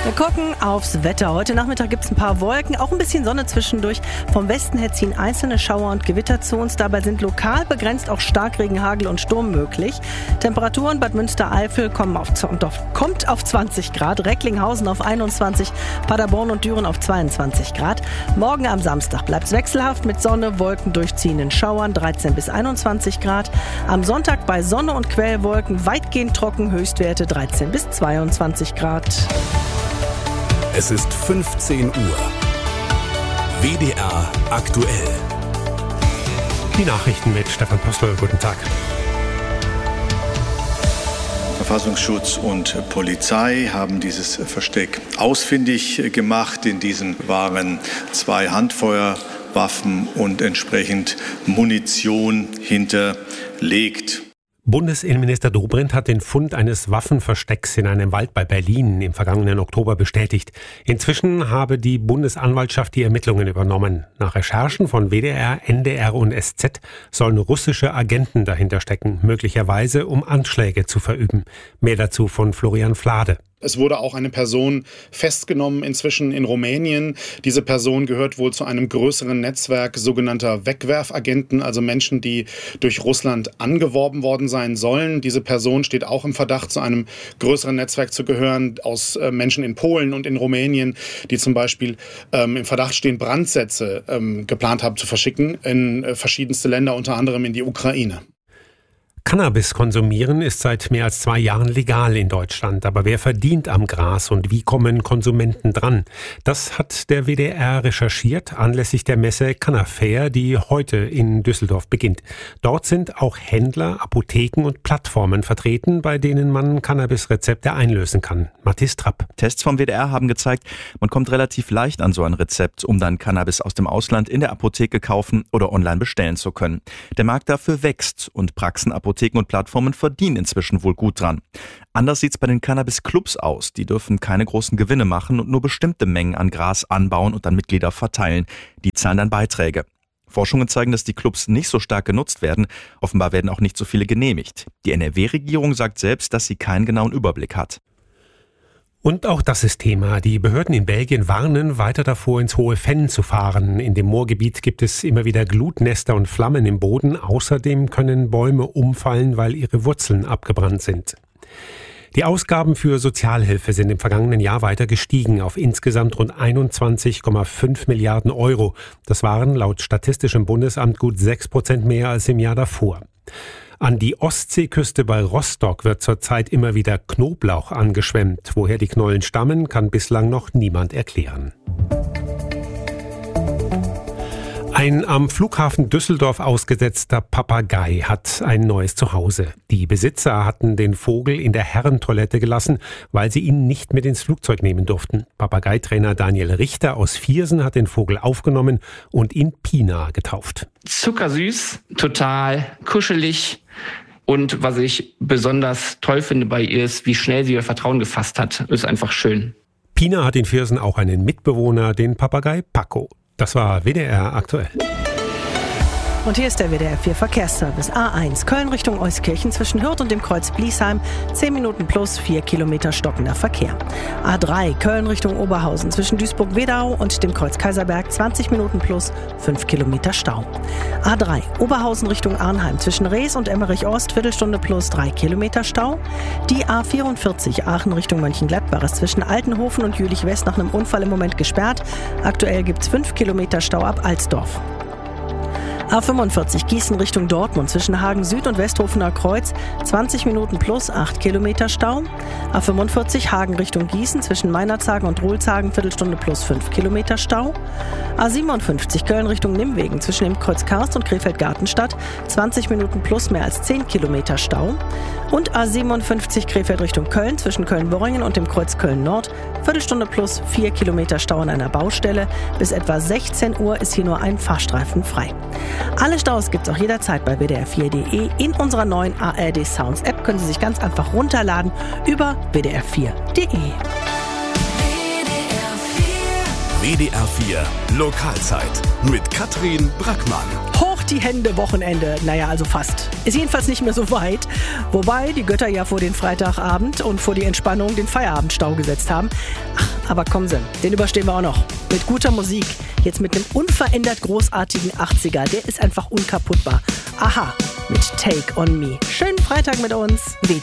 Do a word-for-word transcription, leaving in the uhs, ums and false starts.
Wir gucken aufs Wetter. Heute Nachmittag gibt es ein paar Wolken, auch ein bisschen Sonne zwischendurch. Vom Westen her ziehen einzelne Schauer und Gewitter zu uns. Dabei sind lokal begrenzt auch Starkregen, Hagel und Sturm möglich. Temperaturen Bad Münstereifel kommen auf, kommt auf zwanzig Grad, Recklinghausen auf einundzwanzig, Paderborn und Düren auf zweiundzwanzig Grad. Morgen am Samstag bleibt es wechselhaft mit Sonne, Wolken durchziehenden Schauern, dreizehn bis einundzwanzig Grad. Am Sonntag bei Sonne und Quellwolken weitgehend trocken, Höchstwerte dreizehn bis zweiundzwanzig Grad. Es ist fünfzehn Uhr. W D R aktuell. Die Nachrichten mit Stefan Postel. Guten Tag. Verfassungsschutz und Polizei haben dieses Versteck ausfindig gemacht. In diesem waren zwei Handfeuerwaffen und entsprechend Munition hinterlegt. Bundesinnenminister Dobrindt hat den Fund eines Waffenverstecks in einem Wald bei Berlin im vergangenen Oktober bestätigt. Inzwischen habe die Bundesanwaltschaft die Ermittlungen übernommen. Nach Recherchen von W D R, N D R und S Z sollen russische Agenten dahinter stecken, möglicherweise um Anschläge zu verüben. Mehr dazu von Florian Flade. Es wurde auch eine Person festgenommen inzwischen in Rumänien. Diese Person gehört wohl zu einem größeren Netzwerk sogenannter Wegwerfagenten, also Menschen, die durch Russland angeworben worden sein sollen. Diese Person steht auch im Verdacht, zu einem größeren Netzwerk zu gehören, aus äh, Menschen in Polen und in Rumänien, die zum Beispiel ähm, im Verdacht stehen, Brandsätze ähm, geplant haben zu verschicken in äh, verschiedenste Länder, unter anderem in die Ukraine. Cannabis konsumieren ist seit mehr als zwei Jahren legal in Deutschland. Aber wer verdient am Gras und wie kommen Konsumenten dran? Das hat der W D R recherchiert anlässlich der Messe Cannafair, die heute in Düsseldorf beginnt. Dort sind auch Händler, Apotheken und Plattformen vertreten, bei denen man Cannabis-Rezepte einlösen kann. Mathis Trapp. Tests vom W D R haben gezeigt, man kommt relativ leicht an so ein Rezept, um dann Cannabis aus dem Ausland in der Apotheke kaufen oder online bestellen zu können. Der Markt dafür wächst und Praxen, Apotheken und Plattformen verdienen inzwischen wohl gut dran. Anders sieht's bei den Cannabis-Clubs aus. Die dürfen keine großen Gewinne machen und nur bestimmte Mengen an Gras anbauen und an Mitglieder verteilen. Die zahlen dann Beiträge. Forschungen zeigen, dass die Clubs nicht so stark genutzt werden. Offenbar werden auch nicht so viele genehmigt. Die N R W-Regierung sagt selbst, dass sie keinen genauen Überblick hat. Und auch das ist Thema. Die Behörden in Belgien warnen weiter davor, ins Hohe Venn zu fahren. In dem Moorgebiet gibt es immer wieder Glutnester und Flammen im Boden. Außerdem können Bäume umfallen, weil ihre Wurzeln abgebrannt sind. Die Ausgaben für Sozialhilfe sind im vergangenen Jahr weiter gestiegen auf insgesamt rund einundzwanzig Komma fünf Milliarden Euro. Das waren laut Statistischem Bundesamt gut sechs Prozent mehr als im Jahr davor. An die Ostseeküste bei Rostock wird zurzeit immer wieder Knoblauch angeschwemmt. Woher die Knollen stammen, kann bislang noch niemand erklären. Ein am Flughafen Düsseldorf ausgesetzter Papagei hat ein neues Zuhause. Die Besitzer hatten den Vogel in der Herrentoilette gelassen, weil sie ihn nicht mit ins Flugzeug nehmen durften. Papageitrainer Daniel Richter aus Viersen hat den Vogel aufgenommen und ihn Pina getauft. Zuckersüß, total kuschelig. Und was ich besonders toll finde bei ihr ist, wie schnell sie ihr Vertrauen gefasst hat. Ist einfach schön. Pina hat in Viersen auch einen Mitbewohner, den Papagei Paco. Das war W D R aktuell. Und hier ist der W D R vier Verkehrsservice. A eins Köln Richtung Euskirchen zwischen Hürth und dem Kreuz Bliesheim. zehn Minuten plus vier Kilometer stockender Verkehr. A drei Köln Richtung Oberhausen zwischen Duisburg-Wedau und dem Kreuz Kaiserberg. zwanzig Minuten plus fünf Kilometer Stau. A drei Oberhausen Richtung Arnheim zwischen Rees und Emmerich-Ost. Viertelstunde plus drei Kilometer Stau. Die A vierundvierzig Aachen Richtung Mönchengladbach ist zwischen Altenhofen und Jülich-West nach einem Unfall im Moment gesperrt. Aktuell gibt es fünf Kilometer Stau ab Alsdorf. A fünfundvierzig Gießen Richtung Dortmund zwischen Hagen Süd und Westhofener Kreuz zwanzig Minuten plus acht Kilometer Stau. A fünfundvierzig Hagen Richtung Gießen zwischen Meinerzhagen und Ruhlshagen Viertelstunde plus fünf Kilometer Stau. A siebenundfünfzig Köln Richtung Nimwegen zwischen dem Kreuz Karst und Krefeld-Gartenstadt zwanzig Minuten plus mehr als zehn Kilometer Stau. Und A siebenundfünfzig Krefeld Richtung Köln zwischen Köln-Worringen und dem Kreuz Köln-Nord Viertelstunde plus vier Kilometer Stau an einer Baustelle. Bis etwa sechzehn Uhr ist hier nur ein Fahrstreifen frei. Alle Staus gibt's auch jederzeit bei W D R vier Punkt de. In unserer neuen A R D Sounds App können Sie sich ganz einfach runterladen über W D R vier Punkt de. W D R vier Lokalzeit mit Katrin Brackmann. Hoch die Hände, Wochenende. Naja, also fast. Ist jedenfalls nicht mehr so weit. Wobei die Götter ja vor den Freitagabend und vor die Entspannung den Feierabendstau gesetzt haben. Ach, aber kommen Sie, den überstehen wir auch noch. Mit guter Musik. Jetzt mit einem unverändert großartigen achtziger. Der ist einfach unkaputtbar. Aha, mit Take on Me. Schönen Freitag mit uns.